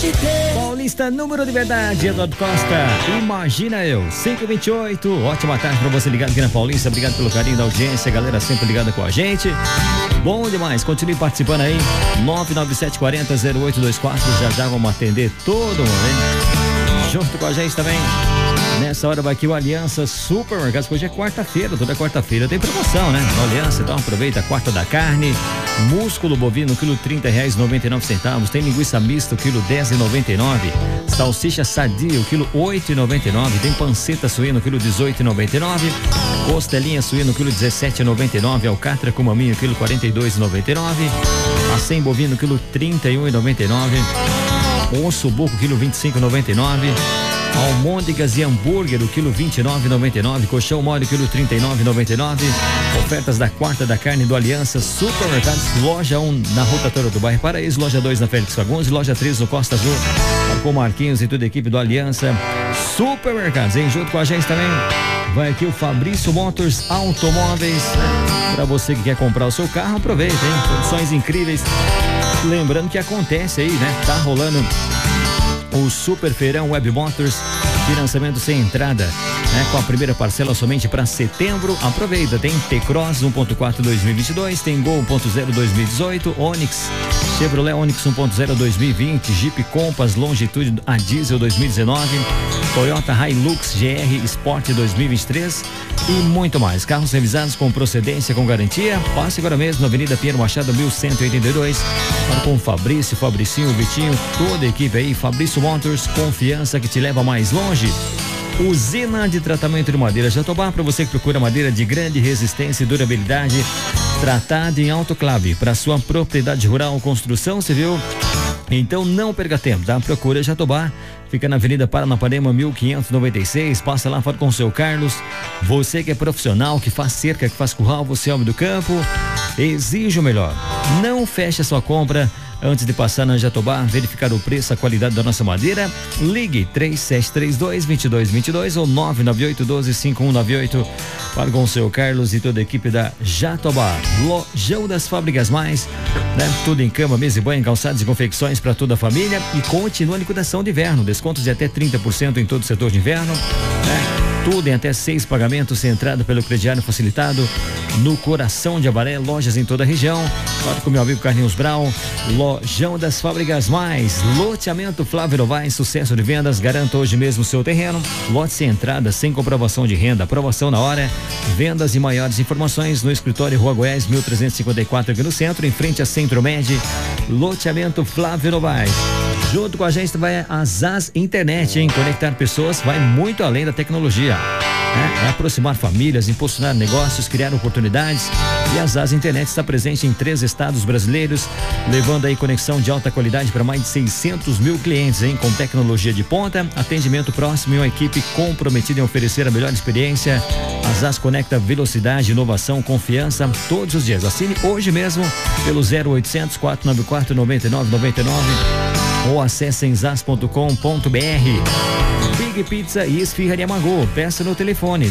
Paulista, número de verdade, Eduardo Costa. Imagina eu, 5h28. Ótima tarde pra você ligado aqui na Paulista. Obrigado pelo carinho da audiência, galera sempre ligada com a gente. Bom demais, continue participando aí. 997400824. Já vamos atender todo mundo, hein? Junto com a gente também. Nessa hora vai aqui o Aliança Supermercados, hoje é quarta-feira, toda quarta-feira tem promoção, né? No Aliança, então aproveita a quarta da carne, músculo bovino, quilo R$30,99, tem linguiça mista, quilo R$10,99, salsicha sadia, quilo R$8,99, tem panceta suíno, quilo R$18,99, costelinha suíno, quilo R$17,99, alcatra com maminho, quilo R$42,99, acém bovino, quilo R$31,99, osso buco, quilo R$25,99, almôndegas e hambúrguer, o quilo R$29,99, colchão mole, quilo R$39,99. Ofertas da quarta da carne do Aliança Supermercados, loja 1 na rotatória do bairro Paraíso, loja 2 na Félix Fagundes, loja 3 no Costa Azul, com Marquinhos e toda a equipe do Aliança Supermercados, hein? Junto com a gente também vai aqui o Fabrício Motors Automóveis, né? Para você que quer comprar o seu carro, aproveita, hein? Condições incríveis. Lembrando que acontece aí, né? Tá rolando o Super Feirão Web Motors, financiamento sem entrada, né? Com a primeira parcela somente para setembro. Aproveita, tem T-Cross 1.4 2022, tem Gol 1.0 2018, Onix, Chevrolet Onix 1.0 2020, Jeep Compass Longitude a diesel 2019, Toyota Hilux GR Sport 2023 e muito mais. Carros revisados com procedência, com garantia. Passe agora mesmo na Avenida Pinheiro Machado 1182, com Fabrício, Fabricinho, Vitinho, toda a equipe aí. Fabrício Motors, confiança que te leva mais longe. Usina de tratamento de madeira Jatobá, para você que procura madeira de grande resistência e durabilidade, tratada em autoclave para sua propriedade rural, construção civil. Então não perca tempo, tá? Procura Jatobá, fica na Avenida Paranapanema 1596, passa lá, fala com o seu Carlos. Você que é profissional, que faz cerca, que faz curral, você é homem do campo, exige o melhor. Não feche a sua compra antes de passar na Jatobá, verificar o preço, a qualidade da nossa madeira. Ligue 3732-2222 ou 99812-5198. Fala com o seu Carlos e toda a equipe da Jatobá. Lojão das Fábricas Mais, né? Tudo em cama, mesa e banho, calçados e confecções para toda a família. E continua a liquidação de inverno, descontos de até 30% em todo o setor de inverno, né? Tudo em até 6 pagamentos, sem entrada pelo crediário facilitado, no coração de Abaré, lojas em toda a região. Fala com meu amigo Carlinhos Brown. Lojão das Fábricas Mais, loteamento Flávio Novaes, sucesso de vendas, garanta hoje mesmo o seu terreno. Lote sem entrada, sem comprovação de renda, aprovação na hora. Vendas e maiores informações no escritório Rua Goiás 1354, aqui no centro, em frente a Centro Med. Loteamento Flávio Novaes. Junto com a gente vai a ZAS Internet, hein? Conectar pessoas vai muito além da tecnologia. É aproximar famílias, impulsionar negócios, criar oportunidades. E a ZAS Internet está presente em 3 estados brasileiros, levando aí conexão de alta qualidade para mais de 600 mil clientes, hein? Com tecnologia de ponta, atendimento próximo e uma equipe comprometida em oferecer a melhor experiência. A ZAS conecta velocidade, inovação, confiança todos os dias. Assine hoje mesmo pelo 0800 494 9999 ou acesse em zas.com.br. Big Pizza e Esfirraria Magô, peça no telefone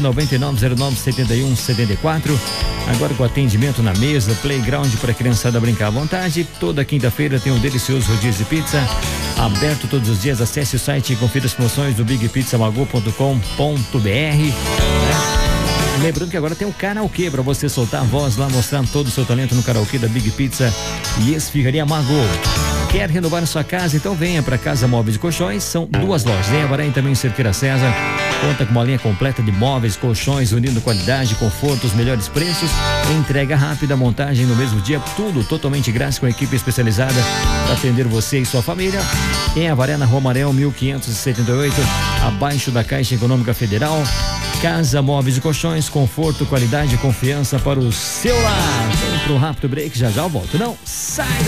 999097174. Agora com atendimento na mesa, playground para a criançada brincar à vontade. Toda quinta-feira tem um delicioso rodízio de pizza, aberto todos os dias. Acesse o site e confira as promoções do bigpizzamagô.com.br. Lembrando que agora tem um karaokê para você soltar a voz lá, mostrando todo o seu talento no karaokê da Big Pizza e Esfirraria Magô. Quer renovar sua casa? Então venha para Casa Móveis e Colchões. São 2 lojas, em Avaré e também em Cerqueira César. Conta com uma linha completa de móveis, colchões, unindo qualidade, conforto, os melhores preços, entrega rápida, montagem no mesmo dia, tudo totalmente grátis com a equipe especializada para atender você e sua família. Em Avaré, na Rua Amarelo 1578, abaixo da Caixa Econômica Federal. Casa Móveis e Colchões, conforto, qualidade e confiança para o seu lar. Vamos para um rápido break, já eu volto. Não sai!